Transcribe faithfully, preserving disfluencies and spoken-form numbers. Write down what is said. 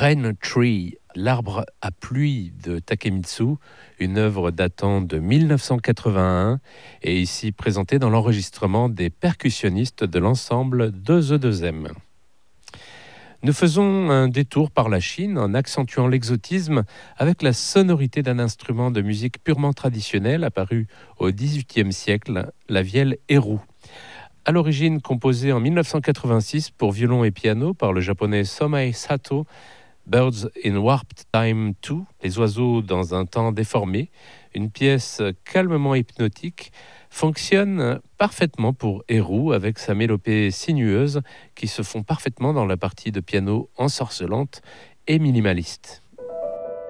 Rain Tree, l'arbre à pluie de Takemitsu, une œuvre datant de mille neuf cent quatre-vingt-un et ici présentée dans l'enregistrement des percussionnistes de l'ensemble deux E deux M. Nous faisons un détour par la Chine en accentuant l'exotisme avec la sonorité d'un instrument de musique purement traditionnel apparu au dix-huitième siècle, la vielle Eru. À l'origine composée en mille neuf cent quatre-vingt-six pour violon et piano par le japonais Somei Sato, Birds in Warped Time deux, les oiseaux dans un temps déformé, une pièce calmement hypnotique, fonctionne parfaitement pour Eru avec sa mélopée sinueuse qui se fond parfaitement dans la partie de piano ensorcelante et minimaliste.